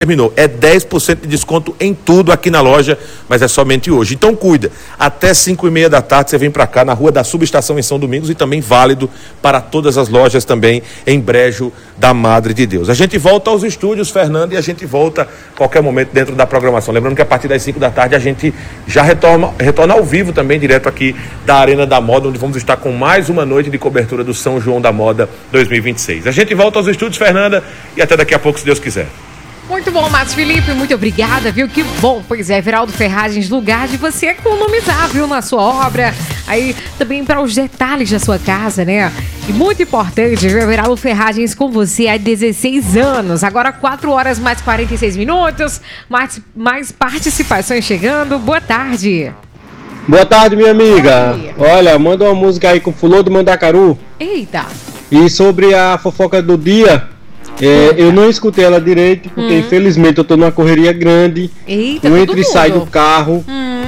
terminou. É 10% de desconto em tudo aqui na loja, mas é somente hoje. Então cuida, até 5h30 da tarde você vem para cá na Rua da Subestação em São Domingos e também válido para todas as lojas também em Brejo da Madre de Deus. A gente volta aos estúdios, Fernando, e a gente volta a qualquer momento dentro da programação. Lembrando que a partir das 5 da tarde a gente já retorna ao vivo também, direto aqui da Arena da Moda, onde vamos estar com mais uma noite de cobertura do São João da Moda 2026. A gente volta aos estúdios, Fernanda, e até daqui a pouco, se Deus quiser. Muito bom, Matos Felipe, muito obrigada, viu? Que bom, pois é, Everaldo Ferragens, lugar de você economizar, viu, na sua obra, aí também para os detalhes da sua casa, né? E muito importante, viu, Everaldo Ferragens com você há 16 anos, agora 4 horas mais 46 minutos, mais participações chegando, boa tarde. Boa tarde, minha amiga. Oi. Olha, manda uma música aí com Fulô do Mandacaru. Eita. E sobre a fofoca do dia... eu não escutei ela direito, porque infelizmente eu tô numa correria grande. Eita, não tudo entra e sai mundo. do carro.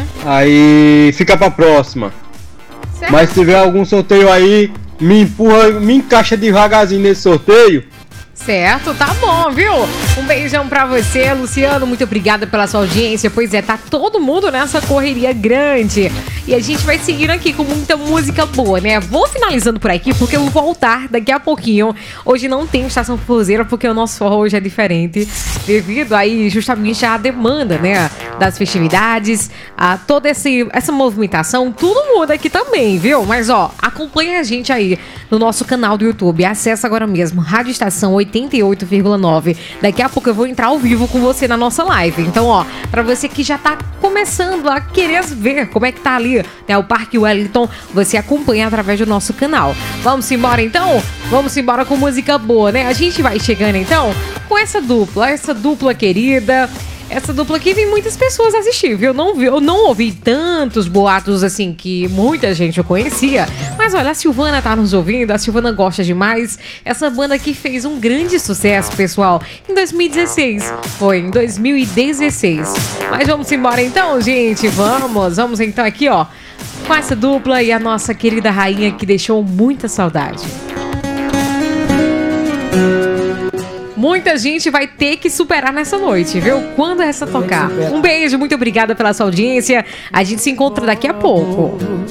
Aí fica pra próxima. Certo. Mas se tiver algum sorteio aí, me empurra, me encaixa devagarzinho nesse sorteio. Certo, tá bom, viu? Um beijão pra você, Luciano, muito obrigada pela sua audiência. Pois é, tá todo mundo nessa correria grande. E a gente vai seguindo aqui com muita música boa, né? Vou finalizando por aqui, porque eu vou voltar daqui a pouquinho. Hoje não tem Estação Forrozeira, porque o nosso forró hoje é diferente. Devido aí justamente à demanda, né? Das festividades, a toda essa movimentação, tudo muda aqui também, viu? Mas ó, acompanha a gente aí no nosso canal do YouTube. Acessa agora mesmo, Rádio Estação 88,9. Daqui a pouco eu vou entrar ao vivo com você na nossa live. Então, ó, pra você que já tá começando a querer ver como é que tá ali, né, o Parque Wellington, você acompanha através do nosso canal. Vamos embora então? Vamos embora com música boa, né? A gente vai chegando então com essa dupla querida. Essa dupla aqui vem muitas pessoas assistir, viu? Eu não ouvi tantos boatos assim que muita gente eu conhecia. Mas olha, a Silvana tá nos ouvindo, a Silvana gosta demais. Essa banda aqui fez um grande sucesso, pessoal, em 2016. Foi em 2016. Mas vamos embora então, gente. Vamos então aqui, ó, com essa dupla e a nossa querida rainha que deixou muita saudade. Muita gente vai ter que superar nessa noite, viu? Quando essa tocar. Um beijo, muito obrigada pela sua audiência. A gente se encontra daqui a pouco.